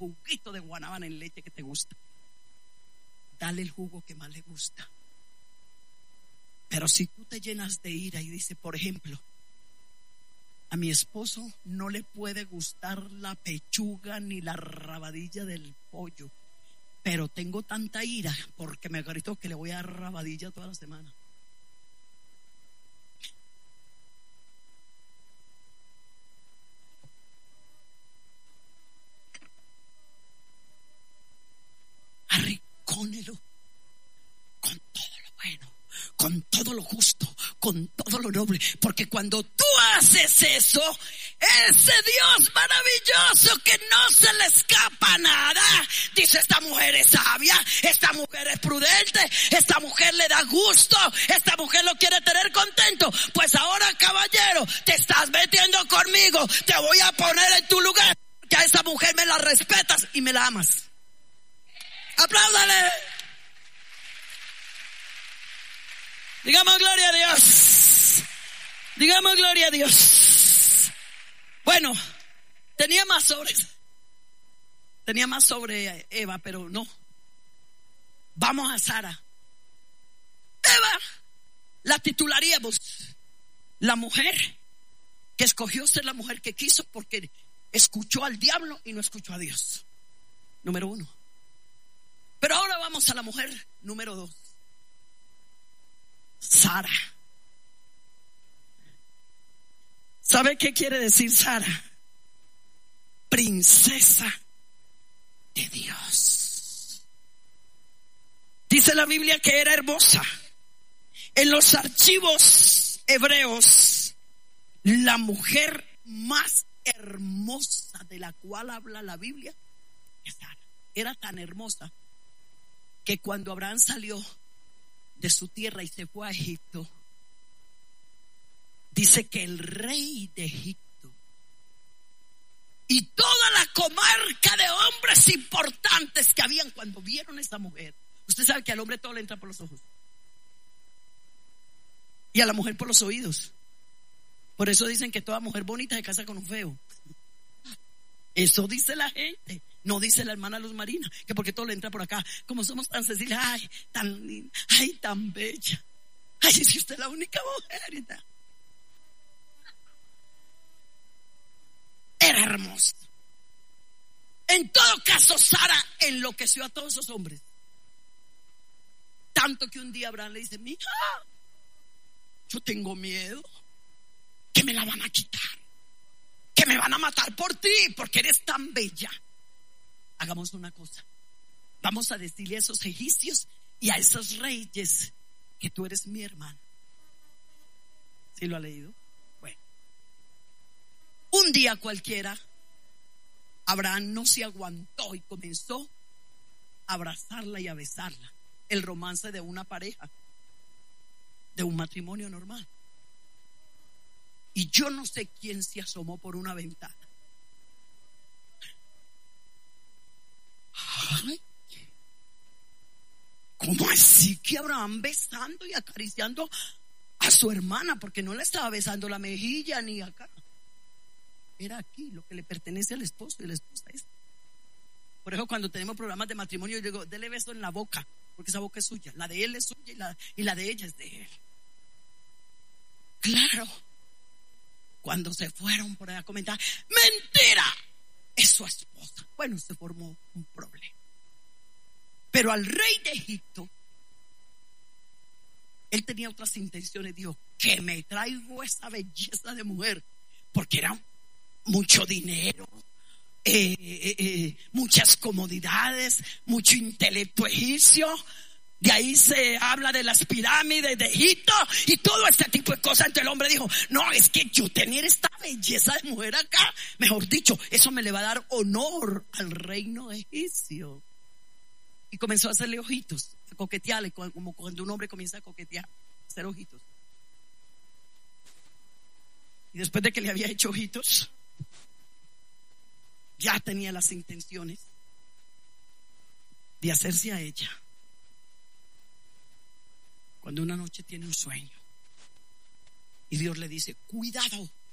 juguito de guanábana en leche que te gusta. Dale el jugo que más le gusta. Pero si tú te llenas de ira y dices, por ejemplo, a mi esposo no le puede gustar la pechuga ni la rabadilla del pollo, pero tengo tanta ira porque me gritó que le voy a dar rabadilla toda la semana. Arricónelo con todo lo bueno, con todo lo justo, con todo lo noble, porque cuando tú haces eso, ese Dios maravilloso que no se le escapa nada, dice: esta mujer es sabia, esta mujer es prudente, esta mujer le da gusto, esta mujer lo quiere tener contento. Pues ahora, caballero, te estás metiendo conmigo, te voy a poner en tu lugar, que a esa mujer me la respetas y me la amas. Apláudale. Digamos gloria a Dios. Digamos gloria a Dios. Bueno, tenía más sobre Eva, pero no. Vamos a Sara. Eva la titularíamos la mujer que escogió ser la mujer que quiso, porque escuchó al diablo y no escuchó a Dios. Número 1. Pero ahora vamos a la mujer número 2. Sara. ¿Sabe qué quiere decir Sara? Princesa de Dios. Dice la Biblia que era hermosa. En los archivos hebreos, la mujer más hermosa de la cual habla la Biblia es Sara. Era tan hermosa que cuando Abraham salió de su tierra y se fue a Egipto, dice que el rey de Egipto y toda la comarca de hombres importantes que habían, cuando vieron a esta mujer, usted sabe que al hombre todo le entra por los ojos y a la mujer por los oídos. Por eso dicen que toda mujer bonita se casa con un feo. Eso dice la gente. No dice la hermana Luz Marina, que porque todo le entra por acá. Como somos tan sensibles, ay, tan linda, ay, tan bella. Ay, si usted es la única mujer. Era hermosa. En todo caso, Sara enloqueció a todos esos hombres. Tanto que un día Abraham le dice: mija, yo tengo miedo que me la van a quitar, que me van a matar por ti, porque eres tan bella. Hagamos una cosa, vamos a decirle a esos egipcios y a esos reyes que tú eres mi hermana. ¿Sí lo ha leído? Bueno, un día cualquiera, Abraham no se aguantó y comenzó a abrazarla y a besarla. El romance de una pareja, de un matrimonio normal. Y yo no sé quién se asomó por una ventana. Ay, ¿cómo así que Abraham besando y acariciando a su hermana? Porque no le estaba besando la mejilla ni acá. Era aquí lo que le pertenece al esposo y la esposa es. Por eso cuando tenemos programas de matrimonio, yo digo: dele beso en la boca, porque esa boca es suya. La de él es suya y la de ella es de él. Claro. Cuando se fueron por allá a comentar: mentira, es su esposa. Bueno, se formó un problema. Pero al rey de Egipto, él tenía otras intenciones. Dijo: que me traigo esa belleza de mujer, porque era mucho dinero, muchas comodidades, mucho intelecto egipcio. De ahí se habla de las pirámides de Egipto y todo este tipo de cosas. Entonces el hombre dijo: no, es que yo tener esta belleza de mujer acá, mejor dicho, eso me le va a dar honor al reino egipcio. Y comenzó a hacerle ojitos, a coquetearle, como cuando un hombre comienza a coquetear, a hacer ojitos. Y después de que le había hecho ojitos, ya tenía las intenciones de hacerse a ella. Cuando una noche tiene un sueño y Dios le dice: cuidado,